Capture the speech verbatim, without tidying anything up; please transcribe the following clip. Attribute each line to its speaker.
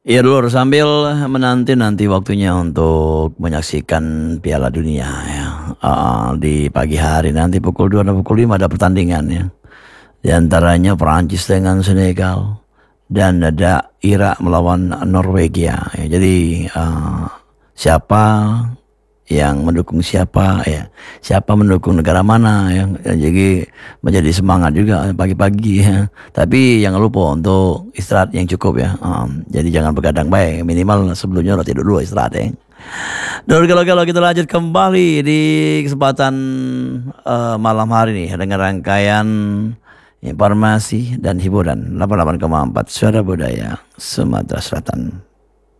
Speaker 1: Iya dulu sambil menanti-nanti waktunya untuk menyaksikan Piala Dunia ya. Eee, di pagi hari nanti pukul dua dan pukul lima ada pertandingan ya. Di antaranya Perancis dengan Senegal dan ada Irak melawan Norwegia ya. Jadi, eee, siapa yang mendukung siapa ya, siapa mendukung negara mana ya, ya jadi menjadi semangat juga pagi-pagi ya. Tapi jangan lupa untuk istirahat yang cukup ya, mmm, jadi jangan begadang baik, minimal sebelumnya udah tidur dulu istirahat ya. Dan kalau kalau kita lanjut kembali di kesempatan, eee, malam hari nih dengan rangkaian informasi dan hiburan delapan puluh delapan koma empat Suara Budaya Sumatera Selatan.